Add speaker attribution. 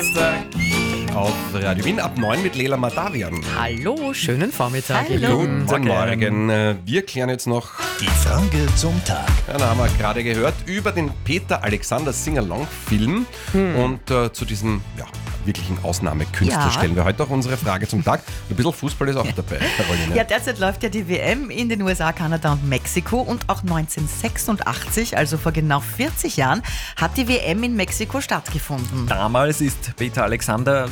Speaker 1: Dienstag auf Radio Wien ab 9 mit Lela Madavian.
Speaker 2: Hallo, schönen Vormittag.
Speaker 3: Hallo.
Speaker 1: Guten Morgen. Wir klären jetzt noch,
Speaker 4: Die Frage zum Tag.
Speaker 1: ja, da haben wir gerade gehört, über den Peter Alexander Sing-Along-Film. Und zu diesem wirklichen Ausnahmekünstler
Speaker 3: Ja.
Speaker 1: stellen wir heute auch unsere Frage zum Tag. Ein bisschen Fußball ist auch dabei, Caroline.
Speaker 3: Ja, derzeit läuft ja die WM in den USA, Kanada und Mexiko und auch 1986, also vor genau 40 Jahren, hat die WM in Mexiko stattgefunden.
Speaker 2: Damals ist Peter Alexander